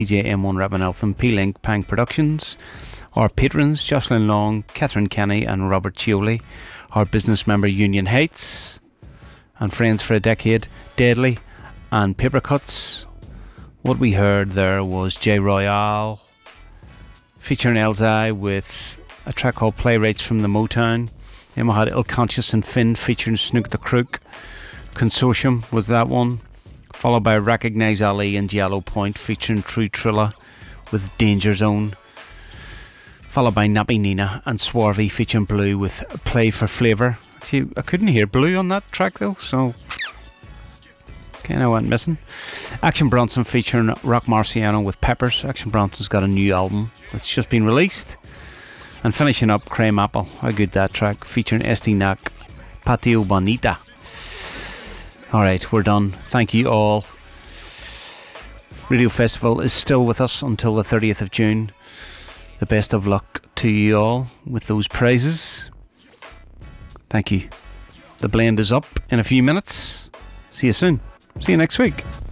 DJ M1 Rabin Eltham, P-Link, Pang Productions. Our patrons, Jocelyn Long, Catherine Kenny and Robert Chioli. Our business member, Union Heights. And friends for a decade, Deadly and Papercuts. What we heard there was J Royale featuring Elzai with a track called Playwrights from the Motown. Then we had Ill Conscious and Finn featuring Snook the Crook. Consortium was that one. Followed by Recognize Ali and Giallo Point featuring True Trilla with Danger Zone. Followed by Nappy Nina and Swarvy featuring Blue with Play for Flavour. See, I couldn't hear Blue on that track though, so kind of went missing. Action Bronson featuring Rock Marciano with Peppers. Action Bronson's got a new album that's just been released. And finishing up, Cream Apple. How good that track, featuring SD Nack, Patio Bonita. Alright, we're done. Thank you all. Radio Festival is still with us until the 30th of June. The best of luck to you all with those prizes. Thank you. The blend is up in a few minutes. See you soon. See you next week.